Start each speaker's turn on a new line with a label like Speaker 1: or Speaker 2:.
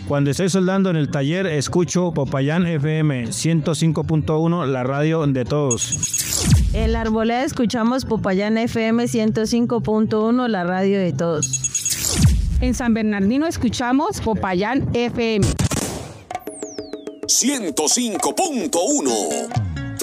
Speaker 1: Cuando estoy soldando en el taller, escucho Popayán FM 105.1, la radio de todos.
Speaker 2: En la Arboleda escuchamos Popayán FM 105.1, la radio de todos.
Speaker 3: En San Bernardino escuchamos Popayán FM
Speaker 4: 105.1.